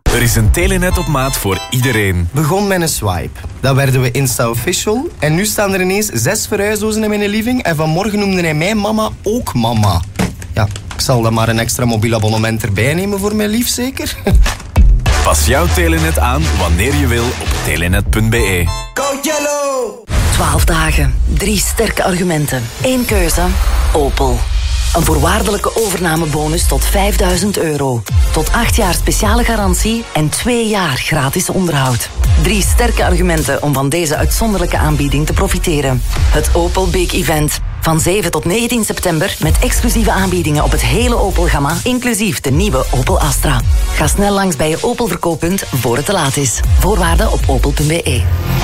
Er is een Telenet op maat voor iedereen. Begon met een swipe. Dan werden we Insta-official. En nu staan er ineens 6 verhuisdozen in mijn living. En vanmorgen noemde hij mijn mama ook mama. Ja, ik zal dan maar een extra mobiel abonnement erbij nemen voor mijn lief, zeker? Pas jouw Telenet aan wanneer je wil op telenet.be. Go Yellow! 12 dagen, 3 sterke argumenten. 1 keuze, Opel. Een voorwaardelijke overnamebonus tot €5.000. Tot 8 jaar speciale garantie en 2 jaar gratis onderhoud. 3 sterke argumenten om van deze uitzonderlijke aanbieding te profiteren. Het Opel Big Event. Van 7 tot 19 september met exclusieve aanbiedingen op het hele Opel-gamma, inclusief de nieuwe Opel Astra. Ga snel langs bij je Opel-verkooppunt voor het te laat is. Voorwaarden op opel.be.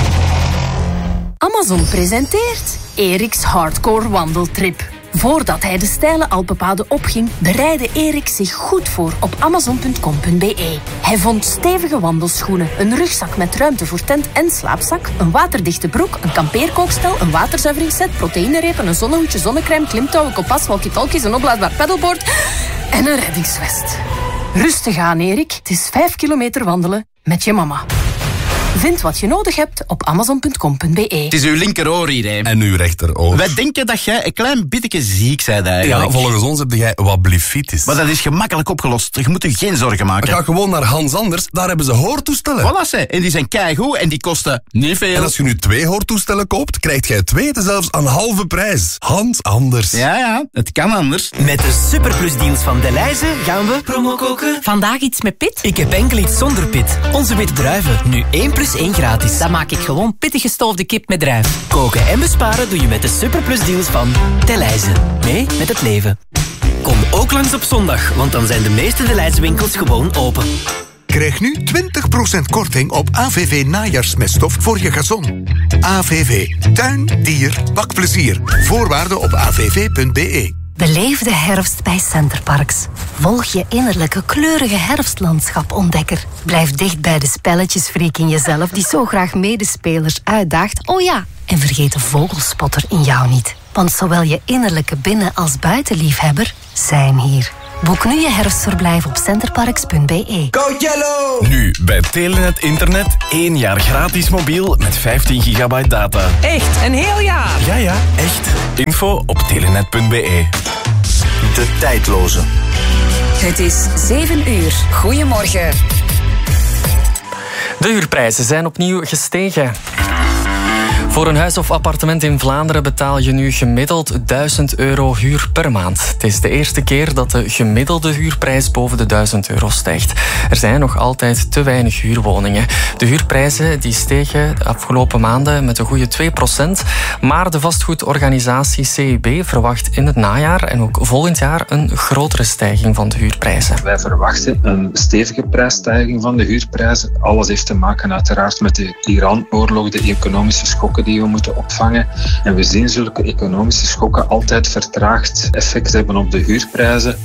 Amazon presenteert Eriks Hardcore Wandeltrip. Voordat hij de steile Alpenpaden opging, bereidde Erik zich goed voor op amazon.com.be. Hij vond stevige wandelschoenen, een rugzak met ruimte voor tent en slaapzak, een waterdichte broek, een kampeerkookstel, een waterzuiveringsset, proteïnerepen, een zonnehoedje, zonnecrème, klimtouwen, kompas, walkie-talkies, een opblaasbaar pedalboard en een reddingsvest. Rustig aan, Erik. Het is 5 kilometer wandelen met je mama. Vind wat je nodig hebt op amazon.com.be. Het is uw linkeroor hier, hè. En uw rechteroor. Wij denken dat jij een klein beetje ziek bent eigenlijk. Ja, volgens ons heb jij wat blefitis. Maar dat is gemakkelijk opgelost. Je moet je geen zorgen maken. Ga gewoon naar Hans Anders, daar hebben ze hoortoestellen. Voilà, ze. En die zijn keigoed en die kosten niet veel. En als je nu 2 hoortoestellen koopt, krijgt jij 2 zelfs aan halve prijs. Hans Anders. Ja, het kan anders. Met de superplusdeals van Delhaize gaan we promo koken. Vandaag iets met pit? Ik heb enkel iets zonder pit. Onze witte druiven, nu 1+1 gratis. Dan maak ik gewoon pittig gestoofde kip met druif. Koken en besparen doe je met de superplusdeals van Delhaize. Mee met het leven. Kom ook langs op zondag, want dan zijn de meeste Delhaize winkels gewoon open. Krijg nu 20% korting op AVV najaarsmeststof voor je gazon. AVV. Tuin, dier, bakplezier. Voorwaarden op avv.be. Beleef de herfst bij Centerparks. Volg je innerlijke kleurige herfstlandschap-ontdekker. Blijf dicht bij de spelletjesfreak in jezelf die zo graag medespelers uitdaagt. Oh ja, en vergeet de vogelspotter in jou niet. Want zowel je innerlijke binnen- als buitenliefhebber zijn hier. Boek nu je herfstverblijf op centerparks.be. Go Yellow! Nu bij Telenet Internet 1 jaar gratis mobiel met 15 gigabyte data. Echt, een heel jaar? Ja, echt. Info op telenet.be. De tijdloze. Het is 7 uur. Goedemorgen. De huurprijzen zijn opnieuw gestegen. Voor een huis of appartement in Vlaanderen betaal je nu gemiddeld €1.000 huur per maand. Het is de eerste keer dat de gemiddelde huurprijs boven de €1.000 stijgt. Er zijn nog altijd te weinig huurwoningen. De huurprijzen die stegen de afgelopen maanden met een goede 2%. Maar de vastgoedorganisatie CIB verwacht in het najaar en ook volgend jaar een grotere stijging van de huurprijzen. Wij verwachten een stevige prijsstijging van de huurprijzen. Alles heeft te maken uiteraard met de Iran-oorlog, de economische schokken die we moeten opvangen. En we zien zulke economische schokken altijd vertraagd effect hebben op de huurprijzen.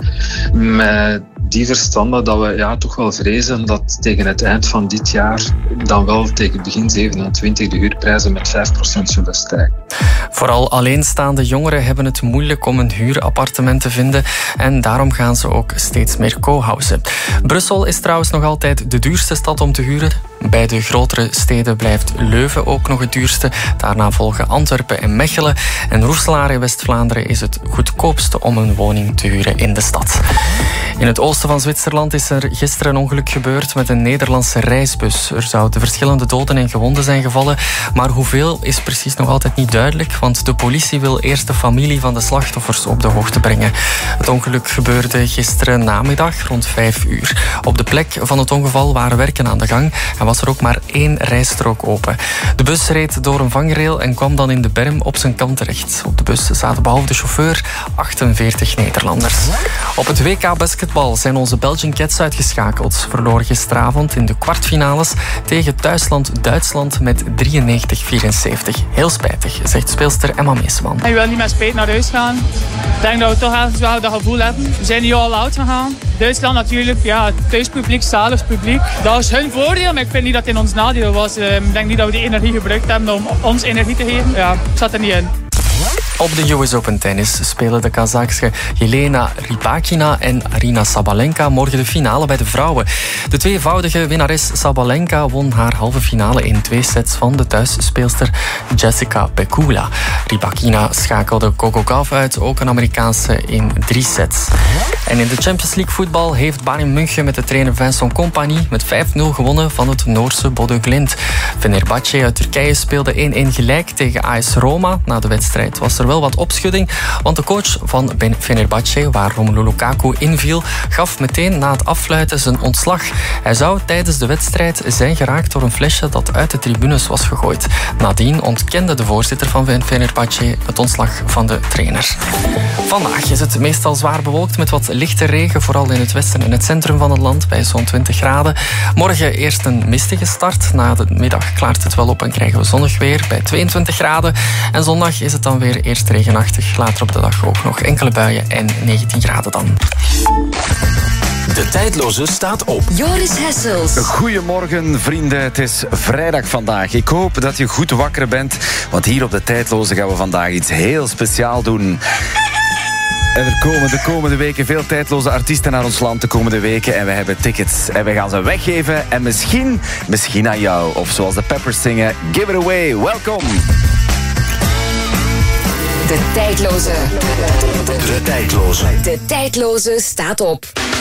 Met die verstande dat we toch wel vrezen dat tegen het eind van dit jaar, dan wel tegen begin 27, de huurprijzen met 5% zullen stijgen. Vooral alleenstaande jongeren hebben het moeilijk om een huurappartement te vinden en daarom gaan ze ook steeds meer co-housen. Brussel is trouwens nog altijd de duurste stad om te huren. Bij de grotere steden blijft Leuven ook nog het duurste. Daarna volgen Antwerpen en Mechelen. En Roeselare in West-Vlaanderen is het goedkoopste om een woning te huren in de stad. In het oosten van Zwitserland is er gisteren een ongeluk gebeurd met een Nederlandse reisbus. Er zouden verschillende doden en gewonden zijn gevallen, maar hoeveel is precies nog altijd niet duidelijk, want de politie wil eerst de familie van de slachtoffers op de hoogte brengen. Het ongeluk gebeurde gisteren namiddag rond 5 uur. Op de plek van het ongeval waren werken aan de gang en was er ook maar 1 rijstrook open. De bus reed door een vangrail en kwam dan in de berm op zijn kant terecht. Op de bus zaten behalve de chauffeur 48 Nederlanders. Op het WK basketbal zijn onze Belgian Cats uitgeschakeld. Verloren gisteravond in de kwartfinales tegen thuisland Duitsland met 93-74. Heel spijtig, zegt speelster Emma Meesman. Je wil niet met spijt naar huis gaan. Ik denk dat we toch ergens wel dat gevoel hebben. We zijn niet all out gegaan. Duitsland natuurlijk, thuispubliek, zalig publiek. Dat is hun voordeel, maar ik vind niet dat het in ons nadeel was. Ik denk niet dat we die energie gebruikt hebben om ons energie te geven. Ja, ik zat er niet in. Op de US Open Tennis spelen de Kazachse Jelena Rybakina en Aryna Sabalenka morgen de finale bij de vrouwen. De tweevoudige winnares Sabalenka won haar halve finale in 2 sets van de thuisspeelster Jessica Pegula. Rybakina schakelde Coco Gauff uit, ook een Amerikaanse, in 3 sets. En in de Champions League voetbal heeft Bayern München met de trainer Vincent Kompany met 5-0 gewonnen van het Noorse Bodø Glimt. Fenerbahce uit Turkije speelde 1-1 gelijk tegen AS Roma. Na de wedstrijd was er wel wat opschudding, want de coach van Fenerbahce, waar Romelu Lukaku inviel, gaf meteen na het affluiten zijn ontslag. Hij zou tijdens de wedstrijd zijn geraakt door een flesje dat uit de tribunes was gegooid. Nadien ontkende de voorzitter van Fenerbahce het ontslag van de trainer. Vandaag is het meestal zwaar bewolkt met wat lichte regen, vooral in het westen en het centrum van het land bij zo'n 20 graden. Morgen eerst een mistige start. Na de middag klaart het wel op en krijgen we zonnig weer bij 22 graden. En zondag is het dan weer eerst regenachtig. Later op de dag ook nog enkele buien en 19 graden dan. De tijdloze staat op. Joris Hessels. Goedemorgen vrienden, het is vrijdag vandaag. Ik hoop dat je goed wakker bent, want hier op de tijdloze gaan we vandaag iets heel speciaal doen. Er komen de komende weken veel tijdloze artiesten naar ons land de komende weken en we hebben tickets en we gaan ze weggeven en misschien aan jou. Of zoals de Peppers zingen, give it away, welkom. De tijdloze. De tijdloze. De tijdloze staat op.